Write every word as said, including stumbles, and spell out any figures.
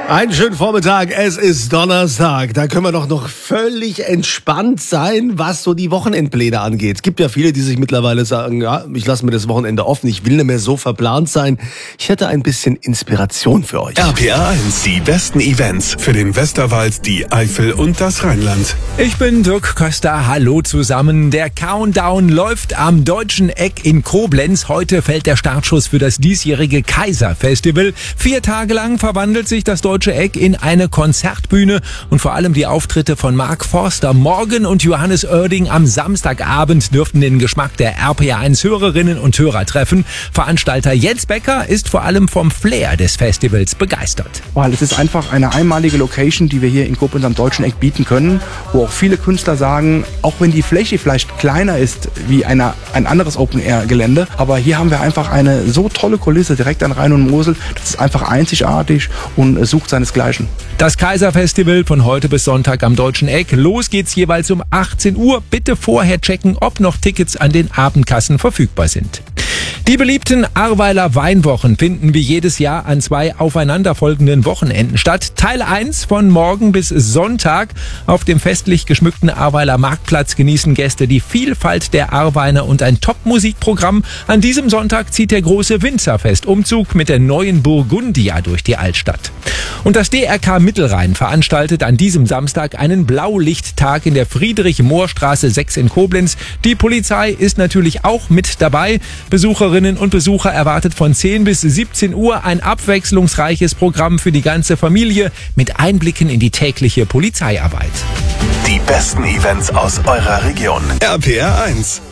Einen schönen Vormittag, es ist Donnerstag. Da können wir doch noch völlig entspannt sein, was so die Wochenendpläne angeht. Es gibt ja viele, die sich mittlerweile sagen, ja, ich lasse mir das Wochenende offen, ich will nicht mehr so verplant sein. Ich hätte ein bisschen Inspiration für euch. R P R eins, die besten Events für den Westerwald, die Eifel und das Rheinland. Ich bin Dirk Köster, hallo zusammen. Der Countdown läuft am Deutschen Eck in Koblenz. Heute fällt der Startschuss für das diesjährige Kaiser-Festival. Vier Tage lang verwandelt sich das Deutsche Eck in eine Konzertbühne und vor allem die Auftritte von Mark Forster morgen und Johannes Oerding am Samstagabend dürften den Geschmack der R P R eins Hörerinnen und Hörer treffen. Veranstalter Jens Becker ist vor allem vom Flair des Festivals begeistert. Weil es ist einfach eine einmalige Location, die wir hier in Koblenz am Deutschen Eck bieten können, wo auch viele Künstler sagen, auch wenn die Fläche vielleicht kleiner ist wie eine, ein anderes Open-Air-Gelände, aber hier haben wir einfach eine so tolle Kulisse direkt an Rhein und Mosel, das ist einfach einzigartig und sucht seinesgleichen. Das Kaiser-Festival von heute bis Sonntag am Deutschen Eck. Los geht's jeweils um achtzehn Uhr. Bitte vorher checken, ob noch Tickets an den Abendkassen verfügbar sind. Die beliebten Ahrweiler Weinwochen finden wie jedes Jahr an zwei aufeinanderfolgenden Wochenenden statt. Teil eins von morgen bis Sonntag. Auf dem festlich geschmückten Ahrweiler Marktplatz genießen Gäste die Vielfalt der Ahrweine und ein Top-Musikprogramm. An diesem Sonntag zieht der große Winzerfest-Umzug mit der neuen Burgundia durch die Altstadt. Und das D R K Mittelrhein veranstaltet an diesem Samstag einen Blaulichttag in der Friedrich-Mohr-Straße sechs in Koblenz. Die Polizei ist natürlich auch mit dabei. Besucherinnen und Besucher erwartet von zehn bis siebzehn Uhr ein abwechslungsreiches Programm für die ganze Familie mit Einblicken in die tägliche Polizeiarbeit. Die besten Events aus eurer Region. R P R eins.